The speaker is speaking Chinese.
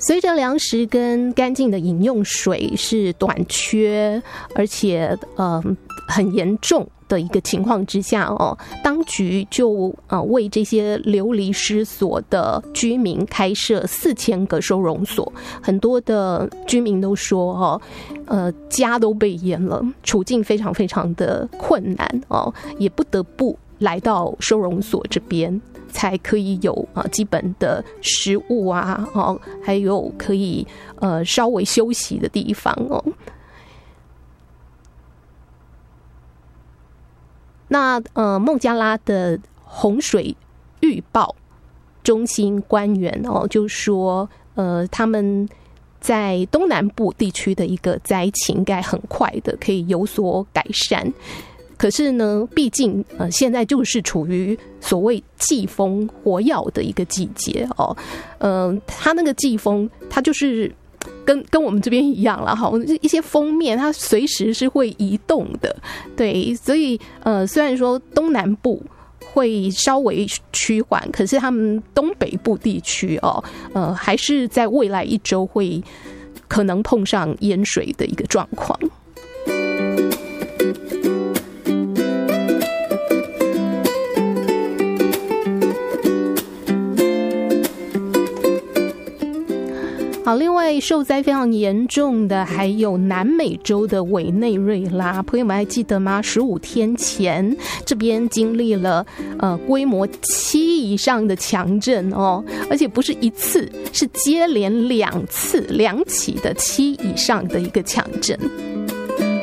随着粮食跟干净的饮用水是短缺，而且很严重的一个情况之下当局就为这些流离失所的居民开设4000个收容所，很多的居民都说家都被淹了，处境非常非常的困难也不得不来到收容所这边，才可以有基本的食物还有可以稍微休息的地方那孟加拉的洪水预报中心官员就说他们在东南部地区的一个灾情应该很快的可以有所改善。可是呢，毕竟现在就是处于所谓季风活跃的一个季节它那个季风它就是跟我们这边一样啦一些锋面它随时是会移动的，对，所以虽然说东南部会稍微趋缓，可是他们东北部地区还是在未来1周会可能碰上淹水的一个状况。好，另外受灾非常严重的还有南美洲的委内瑞拉，朋友们还记得吗？15天前这边经历了规模7以上的强震而且不是一次，是接连2起的7以上的一个强震。